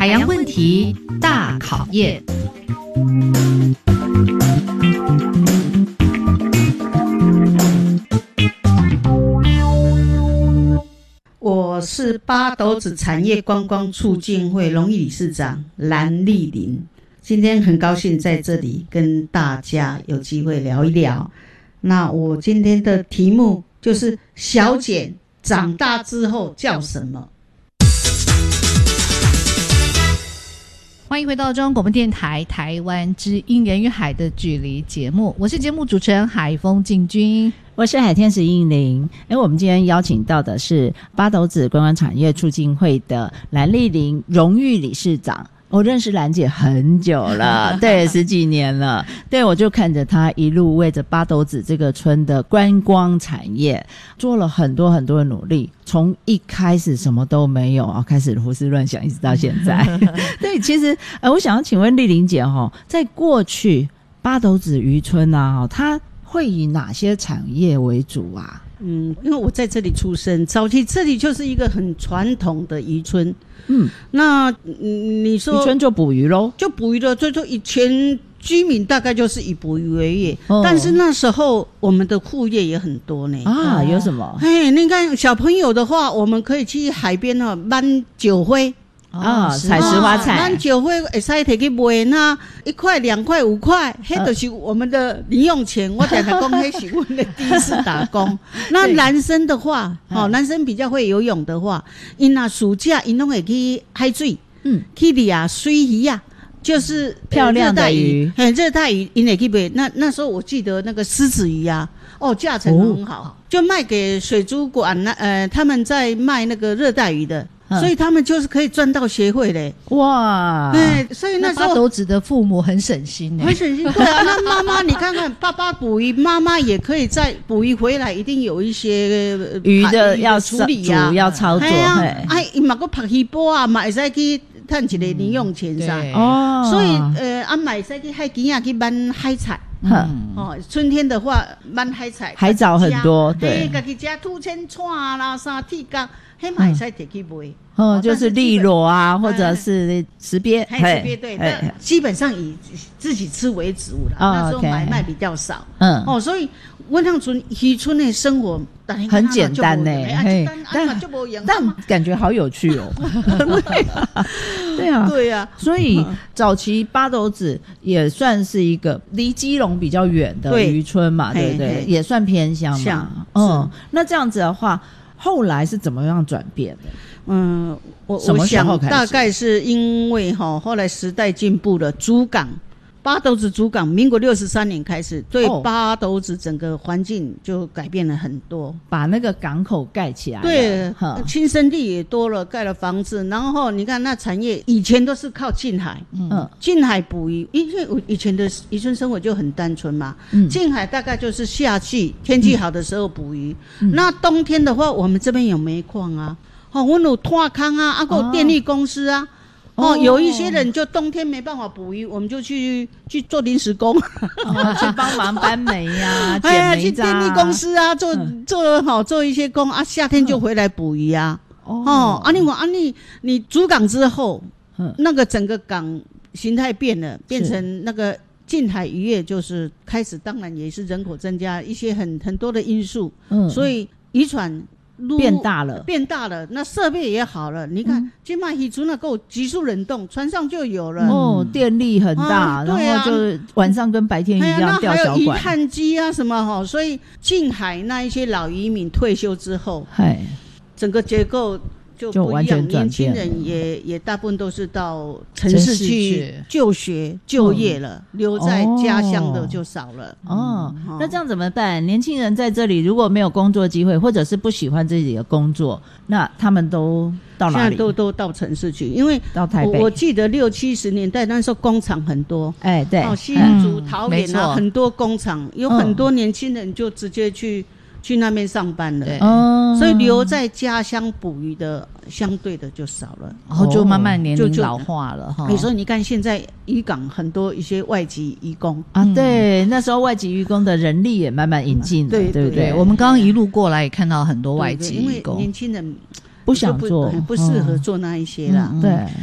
海洋问题大考验。 我是八斗子产业观光促进会荣誉理事长蓝丽玲，今天很高兴在这里跟大家有机会聊一聊。那我今天的题目就是小简长大之后叫什么？ 欢迎回到中央广播电台台湾之音人与海的距离节目，我是节目主持人海风静君， 我是海天使应玲。我们今天邀请到的是八斗子观光产业促进会的蓝丽玲荣誉理事长。我认识兰姐很久了，对，10几年了。对，我就看着她一路为着八斗子这个村的观光产业做了很多很多的努力，从一开始什么都没有开始胡思乱想，一直到现在。对，其实我想要请问丽玲姐在过去八斗子渔村它会以哪些产业为主啊？ 因为我在这里出生，早期这里就是一个很传统的渔村。那你说渔村就捕鱼咯， 就捕鱼了，就以前居民大概就是以捕鱼为业，但是那时候我们的副业也很多呢。 有什么？ 你看小朋友的话，我们可以去海边搬酒灰。 采石花菜， 咱酒会会使摕去卖，那1块、2块、5块，那就是我们的零用钱。我常常讲，那是我们的第一次打工。那男生的话，男生比较会游泳的话，因暑假因拢会去海水，去抓水鱼啊，就是漂亮的鱼， 热带鱼，因会去卖。那时候我记得那个狮子鱼啊，价钱很好，就卖给水族馆，他们在卖那个热带鱼的。所以他们就是可以赚到协会嘞， 哇！ 所以那时候八斗子的父母很省心， 很省心。对啊，那妈妈你看看，爸爸捕鱼，妈妈也可以在捕鱼回来，一定有一些鱼的要处理啊， 要操作。 伊嘛个拍鱼波啊，嘛会使去赚一个零用钱噻。所以嘛会使去海边去搬海菜。春天的话搬海菜， 海藻很多，对， 自己家土青串啦、啥铁角。黑马也可以去卖， 就是利螺啊，或者是石鳖， 石鳖对，但基本上以自己吃为主了。那时候买卖比较少，所以温浪村渔村的生活很简单呢，但感觉好有趣哦。对啊，所以早期八斗子也算是一个离基隆比较远的渔村嘛，对不对？也算偏乡嘛。那这样子的话。后来是怎么样转变的？ 我想大概是因为后来时代进步了，主港八斗子主港，民国63年开始，对八斗子整个环境就改变了很多， 把那个港口盖起来了， 对，亲生地也多了，盖了房子，然后你看那产业以前都是靠近海，近海捕鱼，因为以前的渔村生活就很单纯嘛，近海大概就是夏季天气好的时候捕鱼，那冬天的话，我们这边有煤矿啊，我们有炭坑啊，还有电力公司啊。有一些人就冬天没办法捕鱼，我们就去做临时工， 去帮忙搬煤呀，捡煤去电力公司啊，做一些工啊，夏天就回来捕鱼啊。你主港之后，那个整个港形态变了，变成那个近海渔业就是开始，当然也是人口增加一些很多的因素，所以渔船。变大了，那设备也好了。你看，现在渔船够急速冷冻，船上就有了。 电力很大，然后就晚上跟白天一样吊小管。 还有鱼探机啊什么所以近海那一些老渔民退休之后，整个结构就不一样，年轻人也大部分都是到城市去就学就业了，留在家乡的就少了。 那这样怎么办？年轻人在这里如果没有工作机会，或者是不喜欢自己的工作，那他们都到哪里？ 现在都到城市去，因为到台北。 我记得60、70年代那时候工厂很多， 对， 新竹、桃园啊，很多工厂，有很多年轻人就直接去那边上班了，所以留在家乡捕鱼的相对的就少了， 然后就慢慢年龄老化了哈。 所以你看现在渔港很多一些外籍渔工对，那时候外籍渔工的人力也慢慢引进了，对不对？ 我们刚刚一路过来也看到很多外籍渔工， 因为年轻人不想做， 不适合做那一些啦。 对，